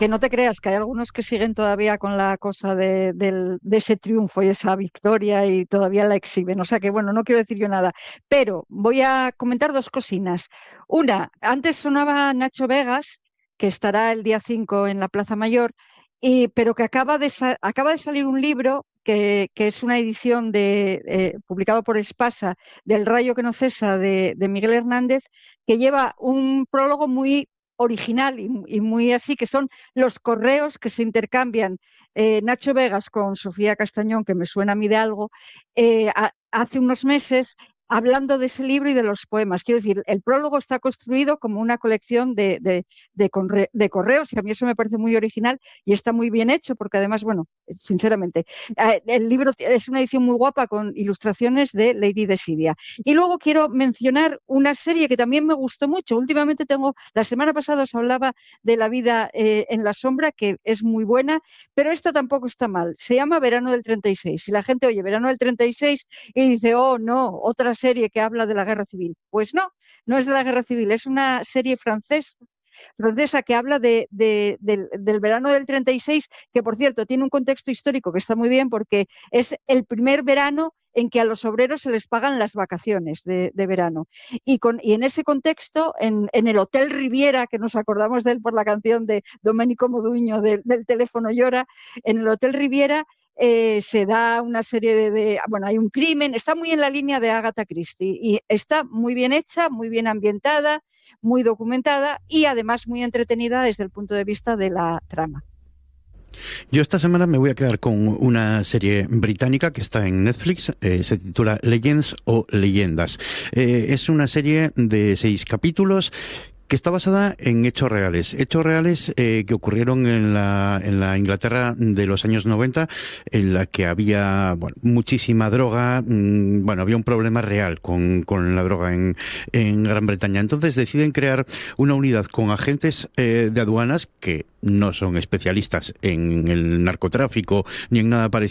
que no te creas que hay algunos que siguen todavía con la cosa de ese triunfo y esa victoria y todavía la exhiben. O sea que, bueno, no quiero decir yo nada, pero voy a comentar dos cosinas. Una, antes sonaba Nacho Vegas, que estará el día 5 en la Plaza Mayor, pero que acaba de salir un libro que es una edición publicado por Espasa, del Rayo que no cesa, de Miguel Hernández, que lleva un prólogo muy original y muy así, que son los correos que se intercambian Nacho Vegas con Sofía Castañón, que me suena a mí de algo, hace unos meses, hablando de ese libro y de los poemas. Quiero decir, el prólogo está construido como una colección de correos, y a mí eso me parece muy original y está muy bien hecho, porque además, bueno, sinceramente, el libro es una edición muy guapa con ilustraciones de Lady Desidia. Y luego quiero mencionar una serie que también me gustó mucho. Últimamente la semana pasada os hablaba de La vida en la sombra, que es muy buena, pero esta tampoco está mal. Se llama Verano del 36. Si la gente oye Verano del 36 y dice, oh no, otra serie que habla de la guerra civil. Pues no, no es de la guerra civil, es una serie francesa que habla del verano del 36, que por cierto tiene un contexto histórico que está muy bien, porque es el primer verano en que a los obreros se les pagan las vacaciones de verano. Y en ese contexto, en el Hotel Riviera, que nos acordamos de él por la canción de Domenico Modugno del Teléfono Llora, en el Hotel Riviera se da una serie bueno, hay un crimen, está muy en la línea de Agatha Christie y está muy bien hecha, muy bien ambientada, muy documentada y además muy entretenida desde el punto de vista de la trama. Yo esta semana me voy a quedar con una serie británica que está en Netflix, se titula Legends o Leyendas. Es una serie de 6 capítulos que está basada en hechos reales que ocurrieron en la Inglaterra de los años 90, en la que había muchísima droga, había un problema real con la droga en Gran Bretaña. Entonces deciden crear una unidad con agentes de aduanas que no son especialistas en el narcotráfico ni en nada parecido,